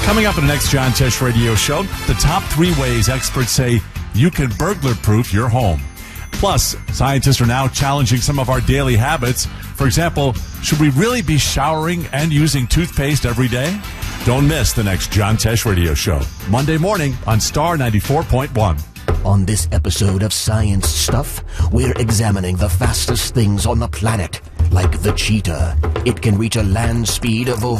Coming up in the next John Tesh Radio Show, the top 3 ways experts say you can burglar-proof your home. Plus, scientists are now challenging some of our daily habits. For example, should we really be showering and using toothpaste every day? Don't miss the next John Tesh Radio Show, Monday morning on Star 94.1. On this episode of Science Stuff, we're examining the fastest things on the planet, like the cheetah. It can reach a land speed of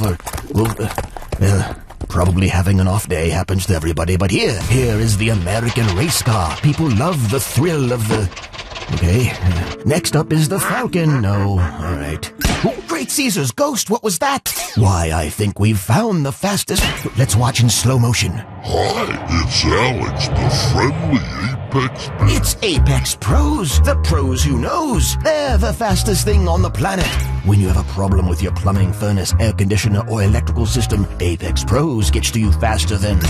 probably having an off day happens to everybody, but here is the American race car. People love the thrill of the... Okay, next up is the Falcon. No, all right. Oh, Great Caesar's ghost, what was that? Why, I think we've found the fastest... Let's watch in slow motion. Hi, it's Alex, the friendly Apex Pro. It's Apex Pros, the pros who knows. They're the fastest thing on the planet. When you have a problem with your plumbing, furnace, air conditioner, or electrical system, Apex Pros gets to you faster than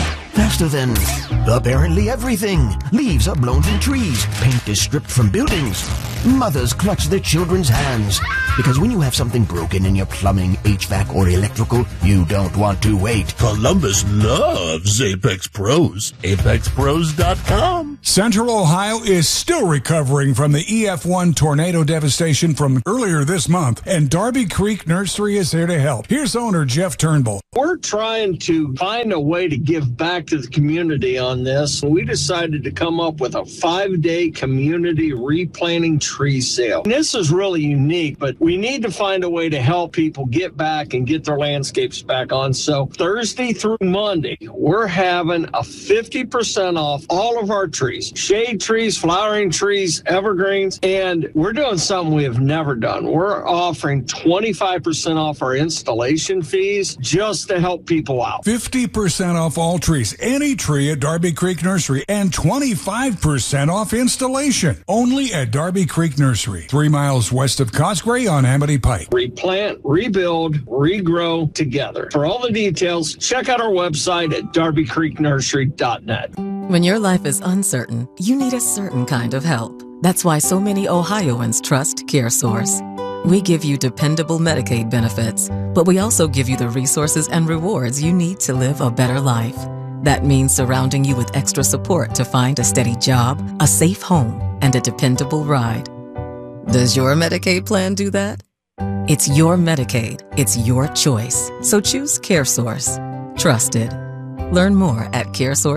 apparently everything. Leaves are blown from trees. Paint is stripped from buildings. Mothers clutch their children's hands. Because when you have something broken in your plumbing, HVAC, or electrical, you don't want to wait. Columbus loves Apex Pros. ApexPros.com. Central Ohio is still recovering from the EF1 tornado devastation from earlier this month, and Darby Creek Nursery is here to help. Here's owner Jeff Turnbull. We're trying to find a way to give back to the community on this. We decided to come up with a 5-day community replanting tree sale. And this is really unique, but we need to find a way to help people get back and get their landscapes back on. So Thursday through Monday, we're having a 50% off all of our trees, shade trees, flowering trees, evergreens, and we're doing something we have never done. We're offering 25% off our installation fees just to help people out. 50% off all trees, any tree at Darby Creek Nursery, and 25% off installation. Only at Darby Creek Nursery, 3 miles west of Cosgray on Amity Pike. Replant, rebuild, regrow together. For all the details, check out our website at darbycreeknursery.net. When your life is uncertain, you need a certain kind of help. That's why so many Ohioans trust CareSource. We give you dependable Medicaid benefits, but we also give you the resources and rewards you need to live a better life. That means surrounding you with extra support to find a steady job, a safe home, and a dependable ride. Does your Medicaid plan do that? It's your Medicaid. It's your choice. So choose CareSource. Trusted. Learn more at CareSource.